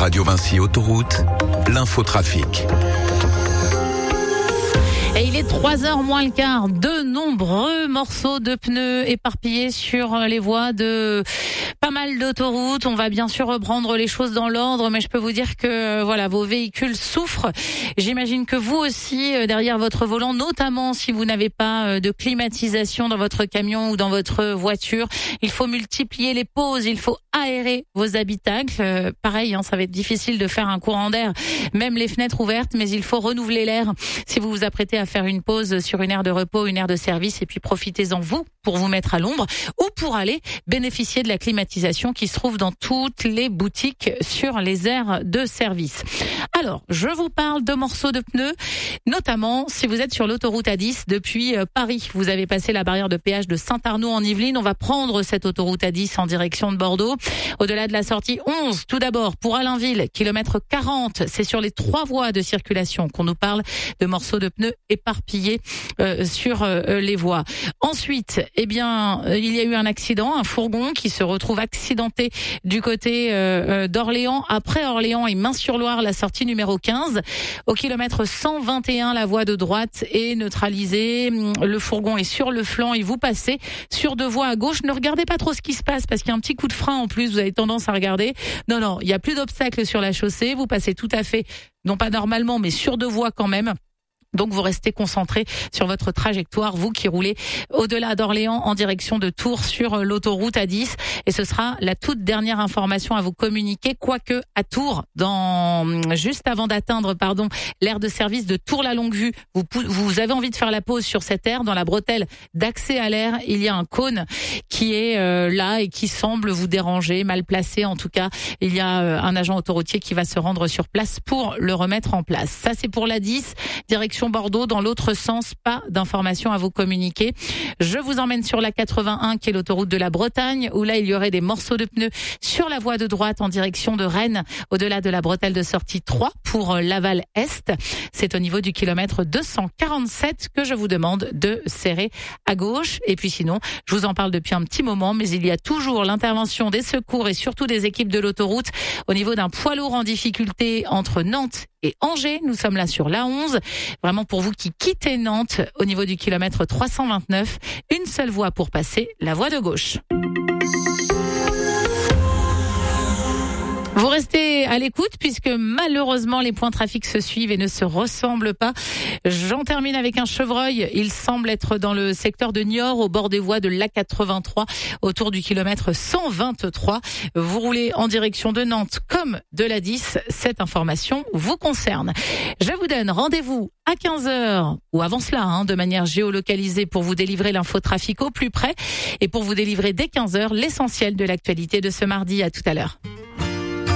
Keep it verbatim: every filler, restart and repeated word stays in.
Radio Vinci Autoroute, l'infotrafic. Et il est trois heures moins le quart. De nombreux morceaux de pneus éparpillés sur les voies de pas mal d'autoroutes. On va bien sûr reprendre les choses dans l'ordre, mais je peux vous dire que voilà, vos véhicules souffrent. J'imagine que vous aussi, derrière votre volant, notamment si vous n'avez pas de climatisation dans votre camion ou dans votre voiture, il faut multiplier les pauses, il faut aérer vos habitacles. Euh, pareil, hein, ça va être difficile de faire un courant d'air, même les fenêtres ouvertes, mais il faut renouveler l'air si vous vous apprêtez à faire une pause sur une aire de repos, une aire de service, et puis profitez-en vous pour vous mettre à l'ombre ou pour aller bénéficier de la climatisation qui se trouve dans toutes les boutiques sur les aires de service. Alors, je vous parle de morceaux de pneus, notamment si vous êtes sur l'autoroute A dix depuis Paris. Vous avez passé la barrière de péage de Saint-Arnaud en Yvelines. On va prendre cette autoroute A dix en direction de Bordeaux. Au-delà de la sortie onze, tout d'abord, pour Allainville, kilomètre quarante, c'est sur les trois voies de circulation qu'on nous parle de morceaux de pneus éparpillés euh, sur euh, les voies. Ensuite, eh bien, euh, il y a eu un accident, un fourgon qui se retrouve accidenté du côté euh, d'Orléans. Après Orléans et Main-sur-Loire, la sortie numéro quinze. Au kilomètre cent vingt et un, la voie de droite est neutralisée. Le fourgon est sur le flanc et vous passez sur deux voies à gauche. Ne regardez pas trop ce qui se passe parce qu'il y a un petit coup de frein en plus. Vous avez tendance à regarder. Non, non, il n'y a plus d'obstacles sur la chaussée. Vous passez tout à fait, non pas normalement, mais sur deux voies quand même. Donc vous restez concentré sur votre trajectoire, vous qui roulez au-delà d'Orléans en direction de Tours sur l'autoroute A dix. Et ce sera la toute dernière information à vous communiquer, quoique à Tours, dans juste avant d'atteindre pardon l'aire de service de Tours-la-Longue-Vue, vous, vous avez envie de faire la pause sur cette aire. Dans la bretelle d'accès à l'aire, il y a un cône qui est euh, là et qui semble vous déranger, mal placé en tout cas. Il y a euh, un agent autoroutier qui va se rendre sur place pour le remettre en place. Ça c'est pour l'A dix, direction Bordeaux. Dans l'autre sens, pas d'informations à vous communiquer. Je vous emmène sur la quatre-vingt-un qui est l'autoroute de la Bretagne, où là il y aurait des morceaux de pneus sur la voie de droite en direction de Rennes, au-delà de la bretelle de sortie trois pour Laval-Est. C'est au niveau du kilomètre deux cent quarante-sept que je vous demande de serrer à gauche. Et puis sinon, je vous en parle depuis un petit moment, mais il y a toujours l'intervention des secours et surtout des équipes de l'autoroute au niveau d'un poids lourd en difficulté entre Nantes et Angers. Nous sommes là sur l'A onze. Vraiment pour vous qui quittez Nantes, au niveau du kilomètre trois cent vingt-neuf, une seule voie pour passer, la voie de gauche. Vous restez à l'écoute puisque malheureusement les points trafic se suivent et ne se ressemblent pas. J'en termine avec un chevreuil. Il semble être dans le secteur de Niort, au bord des voies de l'A quatre-vingt-trois, autour du kilomètre cent vingt-trois. Vous roulez en direction de Nantes comme de l'A dix. Cette information vous concerne. Je vous donne rendez-vous à quinze heures ou avant cela, hein, de manière géolocalisée pour vous délivrer l'infotrafic au plus près et pour vous délivrer dès quinze heures l'essentiel de l'actualité de ce mardi. À tout à l'heure.